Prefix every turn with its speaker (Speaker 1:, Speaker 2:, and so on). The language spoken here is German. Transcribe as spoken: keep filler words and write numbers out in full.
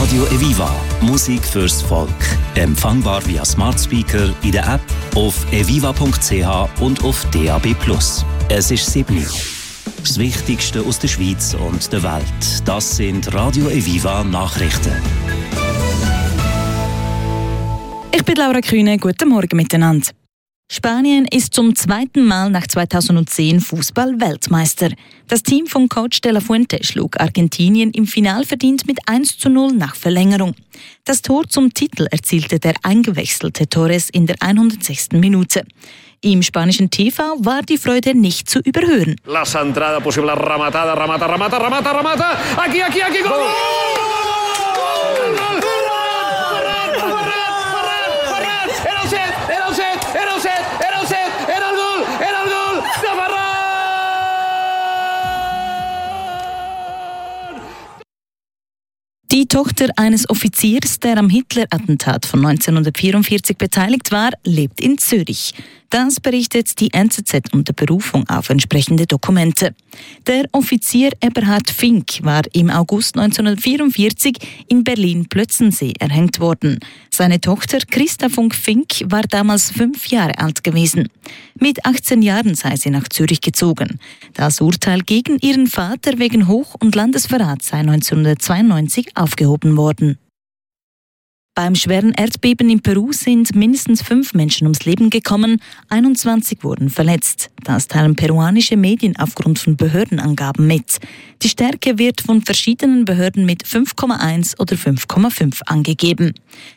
Speaker 1: Radio Eviva. Musik fürs Volk. Empfangbar via Smart Speaker, in der App, auf eviva punkt c h und auf D A B plus. Es ist sieben Uhr. Das Wichtigste aus der Schweiz und der Welt. Das sind Radio Eviva Nachrichten.
Speaker 2: Ich bin Laura Kühne. Guten Morgen miteinander. Spanien ist zum zweiten Mal nach zweitausendzehn Fußball-Weltmeister. Das Team von Coach de la Fuente schlug Argentinien im Final verdient mit eins zu null nach Verlängerung. Das Tor zum Titel erzielte der eingewechselte Torres in der hundertsechsten Minute. Im spanischen T V war die Freude nicht zu überhören.
Speaker 3: La centrada possible, rematada, remata, remata, remata, remata. Aquí, aquí, aquí, gol! Gol!
Speaker 2: Die Tochter eines Offiziers, der am Hitler-Attentat von neunzehnhundertvierundvierzig beteiligt war, lebt in Zürich. Das berichtet die N Z Z unter Berufung auf entsprechende Dokumente. Der Offizier Eberhard Fink war im August neunzehnhundertvierundvierzig in Berlin-Plötzensee erhängt worden. Seine Tochter Christa von Fink war damals fünf Jahre alt gewesen. Mit achtzehn Jahren sei sie nach Zürich gezogen. Das Urteil gegen ihren Vater wegen Hoch- und Landesverrats sei neunzehnhundertzweiundneunzig aufgehoben worden. Beim schweren Erdbeben in Peru sind mindestens fünf Menschen ums Leben gekommen, einundzwanzig wurden verletzt. Das teilen peruanische Medien aufgrund von Behördenangaben mit. Die Stärke wird von verschiedenen Behörden mit fünf Komma eins oder fünf Komma fünf angegeben.